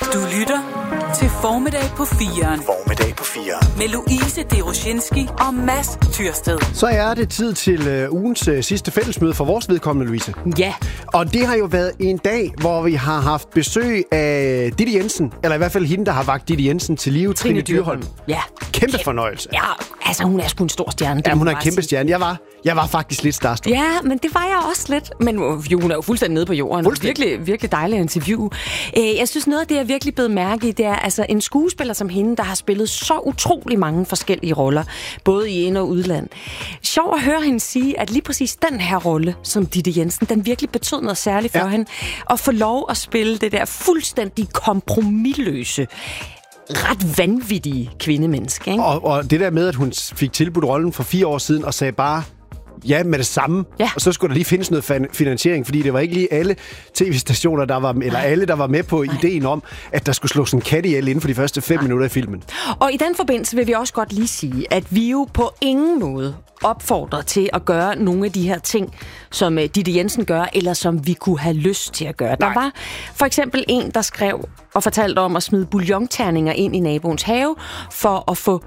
Du lytter til Formiddag på 4'eren. Formiddag på 4'eren. Med Louise Deroshinski og Mads Tyrsted. Så er det tid til ugens sidste fællesmøde for vores vedkommende, Louise. Ja. Og det har jo været en dag, hvor vi har haft besøg af Ditte Jensen, eller i hvert fald hende, der har vagt Ditte Jensen til live, Trine Dyrholm. Ja. Kæmpe fornøjelse. Ja, altså hun er sgu en stor stjerne. Ja, hun er en kæmpe stjerne. Jeg var faktisk lidt starstruck. Ja, men det var jeg også lidt. Men hun er jo fuldstændig nede på jorden. Virkelig, virkelig dejligt at interview. Jeg synes, noget af det, jeg virkelig blevet mærke i, det er altså en skuespiller som hende, der har spillet så utrolig mange forskellige roller, både i ind- og udland. Sjov at høre hende sige, at lige præcis den her rolle, som Ditte Jensen, den virkelig betød noget særligt for hende. At få lov at spille det der fuldstændig kompromisløse, ret vanvittige kvindemenneske, ikke? Og det der med, at hun fik tilbudt rollen for 4 år siden, og sagde bare ja med det samme. Ja. Og så skulle der lige findes noget finansiering, fordi det var ikke lige alle tv-stationer, der var med på ideen om, at der skulle slås en kat ihjel inden for de første 5 minutter i filmen. Og i den forbindelse vil vi også godt lige sige, at vi jo på ingen måde opfordrer til at gøre nogle af de her ting, som Ditte Jensen gør, eller som vi kunne have lyst til at gøre. Der var for eksempel en, der skrev og fortalte om at smide bouillonterninger ind i naboens have, for at få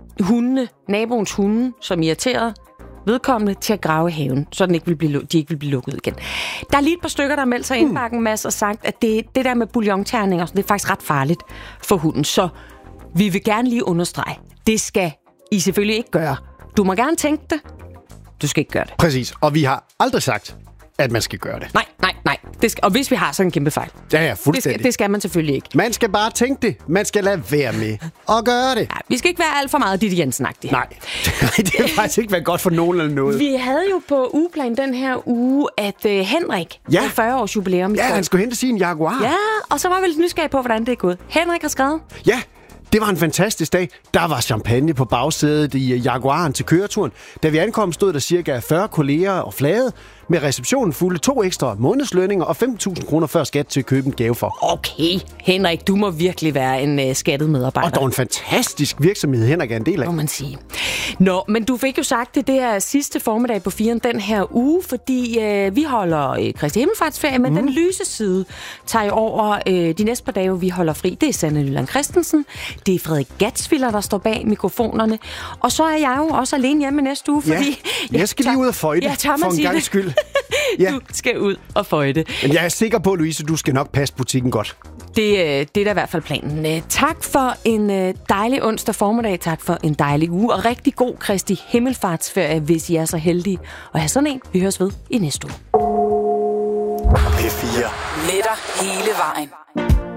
naboens hunde, som irriterede vedkommende, til at grave i haven, så de ikke vil blive lukket igen. Der er lige et par stykker, der har meldt sig indbakken, Mads, og sagt, at det der med bouillonterninger, det er faktisk ret farligt for hunden. Så vi vil gerne lige understrege, det skal I selvfølgelig ikke gøre. Du må gerne tænke det. Du skal ikke gøre det. Præcis. Og vi har aldrig sagt, at man skal gøre det. Nej. Og hvis vi har, så en kæmpe fejl. Ja, fuldstændig. Det skal man selvfølgelig ikke. Man skal bare tænke det. Man skal lade være med at gøre det. Ja, vi skal ikke være alt for meget Ditte Jensen-agtige. Nej, det vil faktisk ikke være godt for nogen eller noget. Vi havde jo på ugeplan den her uge, at Henrik havde 40 års jubilæum. Ja, han skulle hente sin Jaguar. Ja, og så var vi lidt nysgerrige på, hvordan det er gået. Henrik har skrevet. Ja. Det var en fantastisk dag. Der var champagne på bagsædet i Jaguaren til køreturen. Da vi ankom, stod der cirka 40 kolleger og flade med receptionen fulde 2 ekstra månedslønninger og 5.000 kroner før skat til at købe en gave for. Okay, Henrik, du må virkelig være en skattet medarbejder. Og der var en fantastisk virksomhed, Henrik er en del af. Må man sige. Nå, men du fik jo sagt, det er sidste formiddag på 4'eren den her uge, fordi vi holder Kristi Himmelfartsferie, men den lyse side tager over de næste par dage, vi holder fri. Det er Sanne Nyland Christensen, det er Frederik Gatsviller, der står bag mikrofonerne, og så er jeg jo også alene hjemme næste uge, fordi... Jeg skal lige ud og føjte, for en gangs skyld. Ja. Du skal ud og føjte. Men jeg er sikker på, Louise, du skal nok passe butikken godt. Det er da i hvert fald planen. Tak for en dejlig onsdag formiddag. Tak for en dejlig uge. Og rigtig god Kristi Himmelfartsferie, hvis I er så heldige at have sådan en. Vi høres ved i næste uge. P4. Med dig hele vejen.